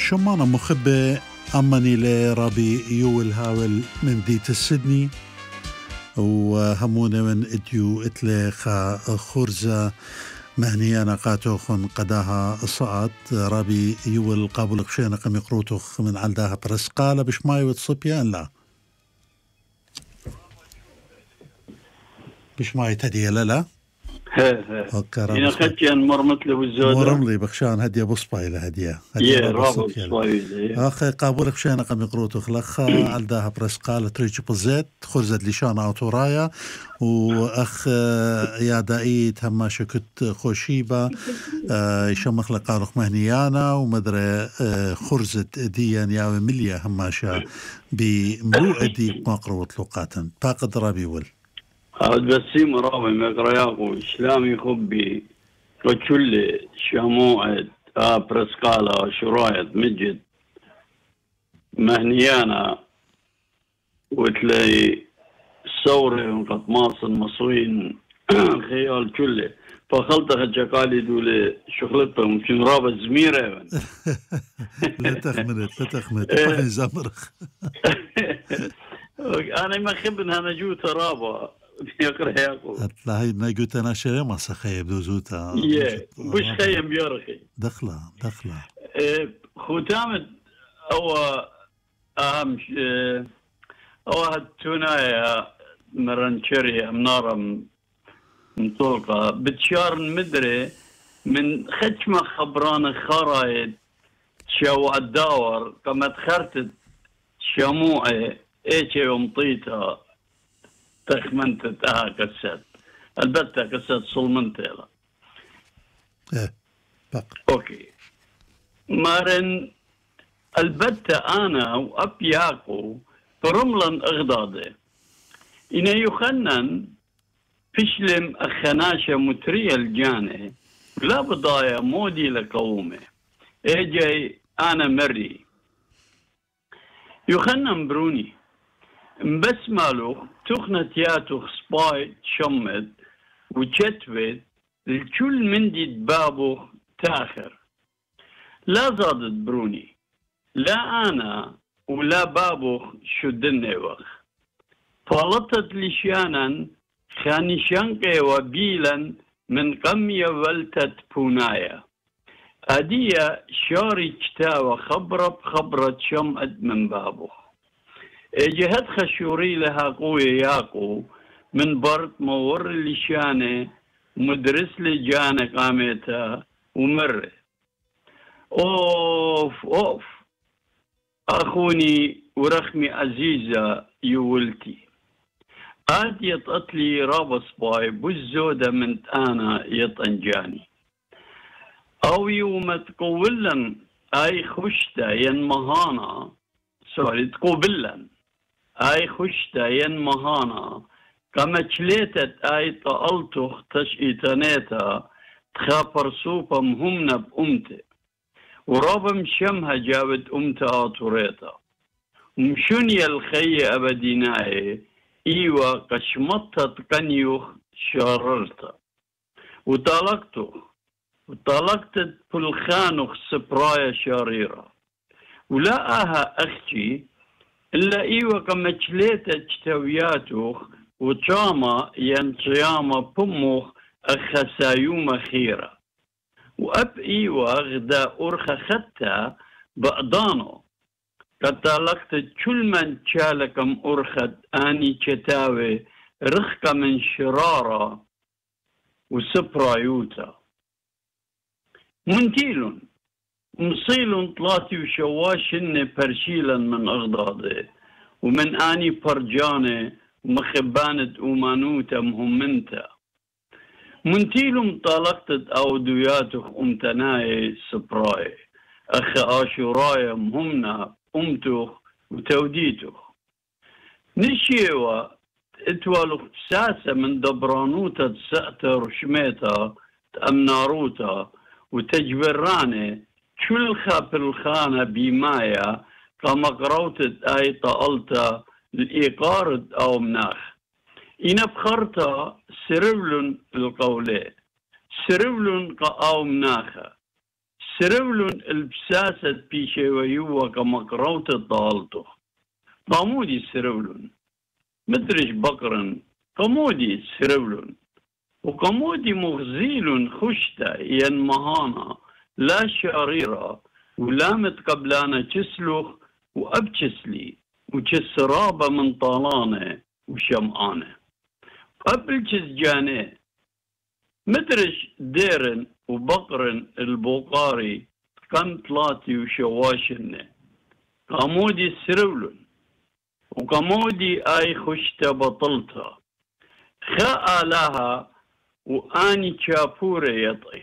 شمانة مخبة أمني لربي يول هاول من ديت السدني وهمونة من اديو اتلخ خرزة مهنيانا قاتوخن قداها صعد ربي يول قابل قشينا قم يقروتوخ من عالداها برسقالة بشماي وتصبيا لا بشماي تدي لا هنا خدشان مرمت له الزودة مرملي بخشان هدية بصباي لهدية رابط صباي أخي قابل خشينا قم يقروتو خلخا عالداها برسقالة تريج بزيت خرزة لشان أوتورايا وأخ يا دايت هما شكت خوشيبة يشمخ لقارخ مهنيانا ومدري خرزة ديان يا مليا هماشا بملوء دي مقروط لقاتا باقد رابي ول هاد بسيم رابي مقرياقو إسلامي خبي وكل شموعة برسقالة شرايط مجد مهنيانا وتلاقي الثورة وقت ماصن مصرين خيال كله فخلطة خجاقالي دولي شغلتهم في رابط زميرة لا تخمت فخي زمرخ أنا ما خبن هنا جوتا رابا يقرأ ياقو أطلع هاي ناقوت أنا شيء ما سخيب دوزوتا بوش خيم يرخي دخلة ختامة أو أهم أو هالتونايا مرنشري منارة مطلقة بتشار مدري من خشمة خبران خرايد شو الدور كما تخرتت شموعي ايش يوم طيتها تخمنتت كسات البتة كسات صلمنتها اوكي مارن البتة انا وابياكو برملا اغضاضي إن يخنن فشلم أخناشة مترية الجانة لا بضايا مودي لقومه إيجي أنا مري يخنن بروني بس مالو تخنت ياتو خصباي شمد وشتوت الكل من دي بابو تاخر لا زادت بروني لا أنا ولا بابو شدني وخ فلطت لشانا خانشانك وبيلا من قمية ولتت بونايا أدية شاري كتاوة خبرة بخبرة شمأت من بابو جهد خشوري لها قوية ياقو من برد مور لشانة مدرس لجانة قامتها ومره أوف أخوني ورخمي عزيزة يولتي قاد يطأتلي رابص باي بالزودة من أنا يطنجاني أو يوم تقولن أي خشتا ين مهانا تقولن أي خشتا ين مهانا كما تشليتت أي طألتخ تشئتنيتا تخابر سوبا مهمنا بأمتي ورابم شمها جابت أمتها طريتا مشوني الخي أبديناي إيوة قشمطت قنيوخ شررتا وطلقت بلخانوخ سبرايا شريرة ولا أختي إلا إيوة كمجليتا جتوياتوخ وطاما ينطياما بموخ أخسايوم خيرة وأب إيوة غدا أرخى ختا بأضانو كتالقت كل من شالكم أرخد آني كتاوي رخك من شرارة وسبرايوتا منتيل مصيل طلاتي وشواشن برشيلا من أغضاضي ومن آني برجاني ومخبانة أمانوتا مهمنتا منتيل مطالقت أودوياتك أمتناي سبراي أخ آشوراي مهمنا أمتوخ وتوديتوخ نشيوة اتوالوخ ساسة من دبرانوتا تسأتا رشميتا تأمناروتا وتجبراني كل خابر الخانة بمايا كما قروتت آي طالتا الإيقارد أو مناخ إن بخرتا سربلن القولي سربلن أو مناخا سرولون البساسة بيشي ويوه كمقروت الضالتو قامودي سرولون مدرج بقرا قمودي سرولون وقمودي مغزيل خشتا ينمهانا لا شريرة ولا متقبلانا تسلخ وأبتسلي وتسرابة من طالانة وشمعانة قبل جانه مدرج ديرن وبقرن البوقاري كم طلاتي وشواشن قامودي سرولن وقامودي اي خشتا بطلتها خاء لها واني شابورة يطي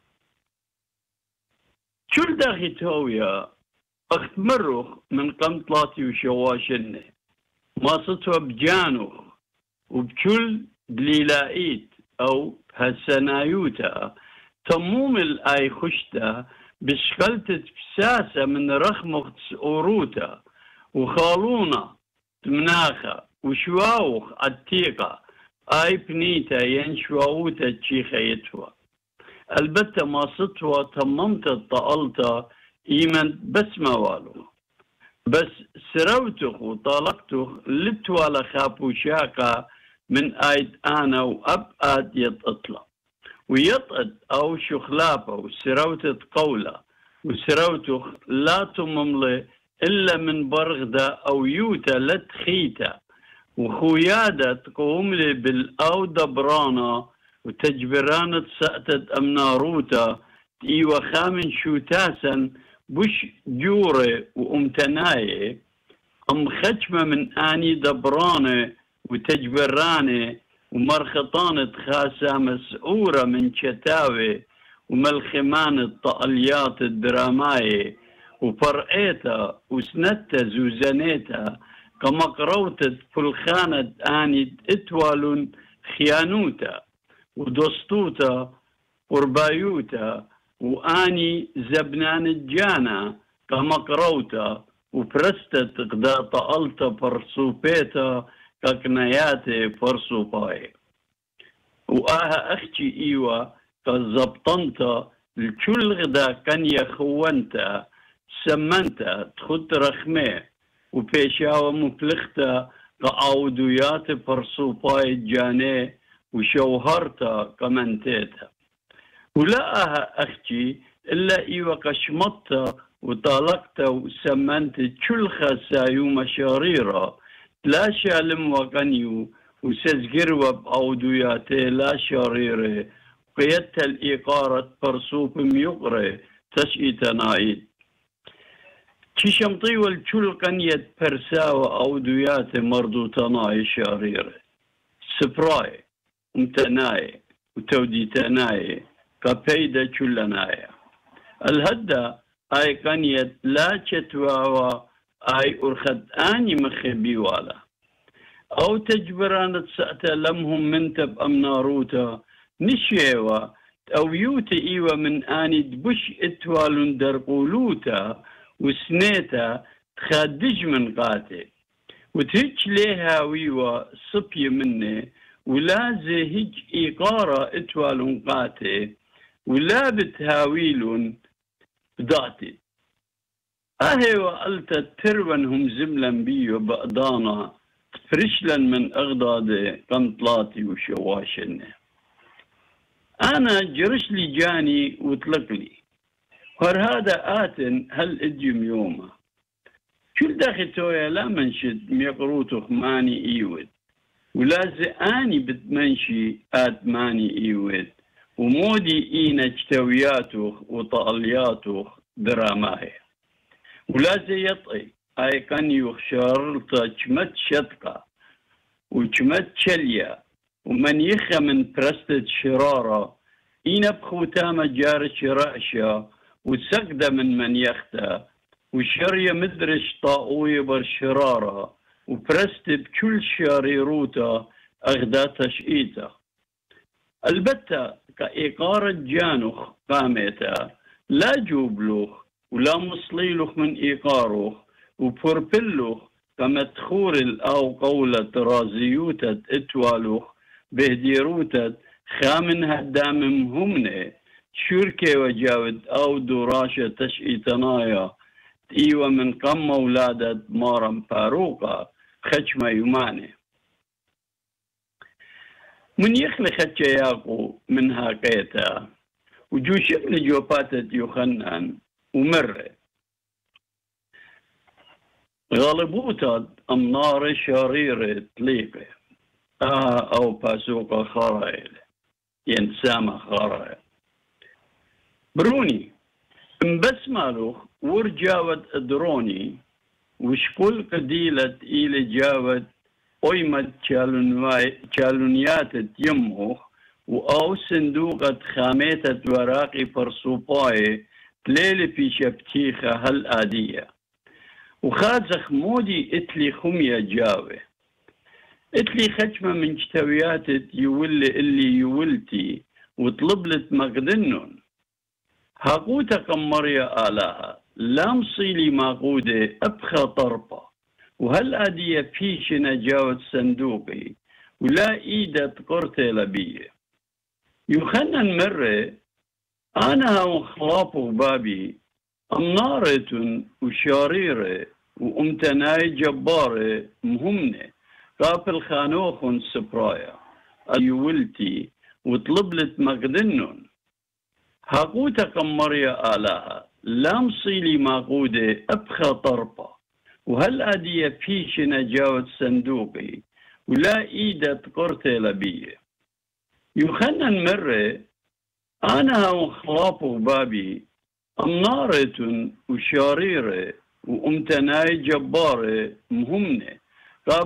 شل داخي تويا اختمرخ من قم طلاتي وشواشن ما ستوى بجانوخ وبكل دليلائيت او هالسنايوتا تموم الآي خشتا بشكلت بساسة من رخمخ أوروتا وخالونا تمناخا وشواوخ التيقة آي بنيتا ينشواوتا تشيخا يتوا البتة ما سطوى تممت الطالتا إيمن بس ما والو بس سروتخ وطالقتخ لتوا لخابو شاكا من آيد أنا وأبقاد يتطلع ويطقد أو شخلافة وسروتة قولة وسروتخ لا تمملي إلا من برغدة أو يوتا لتخيتا وخويادة تقوم لي بالأو دبرانا وتجبرانة سأتت أمناروتا إيوة خامن شوتاسا بش جوري وأمتناي أم ختمة من آني دبرانة وتجبرانة ومرخطانة خاسة مسعورة من شتاوي وملخمان الطقليات الدراماية وفرقيتا وسنتا زوزانيتا كما قروتت فلخانة آني اتوال خيانوتا ودستوتا وربايوتا وآني زبنان الجانا كما قروتا وبرستت قدا طقلتا برسوبيتا كاكناياتي فرسوباي وآها أختي إيوة كالزبطنتا الكل غدا كان يخونتا سمنتا تخد رخمي وبيشاوة مفلختا كعوديات فرسوباي جاني وشوهرتا كمنتيتا ولاها أختي إلا إيوة كشمطتا وطالقتا وسمنت كل خسايو مشاريرا لا شالم وقنيو وسزقروا بأودياتي لا شريري قيدت الإقارة برسوب ميقري تشئيت نايد تشمطي والكل قنيت برساوة أودياتي مردو تناي شريري سبراي امتناي وتودي تناي كبيدة كلناي الهدى أي قنيت لا تتواوى أي أرخد آني مخبي والا أو تجبرانة سأتا لمهم منتب أمناروتا نشيوا أو يوتا إيوا من آني دبش إتوال درقولوتا وسنيتا تخادج من قاتي وتهج ليها ويوا صبي مني ولا زهج إيقارة إتوال قاتي ولا بتهاويل بداتي أهي وقلت ترونهم زملا بيو بقدانا فرشلا من أغضادي قمطلاتي وشواشن أنا جرش لي جاني وطلق لي هذا آتن هل إديم يوما كل داخل تويا لا منشد ميقروتو خماني إيود ولا زئاني بتمنشي آتماني إيود ومودي إينا اجتوياتو وطالياتو دراماهي ولا زي يطئ أي كان يخشرلتا جمت شدقة وجمت شليا ومن يخى من برستة شرارة إينا بخوتامة جارش رأشا وسقدة من يختا وشرية مدرش طاقوية برشرارة وبرست بكل شاريروتا أغدا تشئيتا البتة كإقارة جانوخ قامتا لا جوبلوخ ولا مصليلوخ من إيقاروخ وبوربلوخ كمدخور الأو قولة رازيوتة اتوالوخ بهديروتة خامن هدام همنة شركة وجاود أو دراشة تشئي تنايا إيوة من قم ولادة مارم فاروقة خشمة يماني من يخلي خشياقو من هاقيتا وجوش ابن جوباتة يخنن ومرة غالبوتا أمنار شريرة تليقة أو باسوقة خرائل ينسامة خرائل بروني بس مالوخ ورجاوت دروني وشكل قديلة إلى جاوت قيمة شالونيات يموخ وأو صندوقة خاميتة وراقي فرصوباي تليلي في شبتيخة هالآدية وخازخ مودي اتلي خمية جاوه اتلي خشمة من جتويات يولي اللي يولتي وطلبلت مقدنن هاقوتا قمريا آلاها لام صيلي ماقودة أبخى طربة وهالآدية فيش نجاوة صندوقي ولا إيدة قرتي لبيه يخنن مرة أنا وخلاف بابي أمنارة وشاريرة وأمتناي جبارة مهمنة قافل خانوخ سبرايا أيولتي وطلبلت مقدنن هاقوتا قمريا آلاها لام صيلي ماقودة أبخى طربة وهالآدية فيش نجاوة صندوقي ولا إيدة قرتي لبيه يخنن مرة أنا وخلاف بابي أمنارة وشاريرة وأمتناي جبارة مهمنة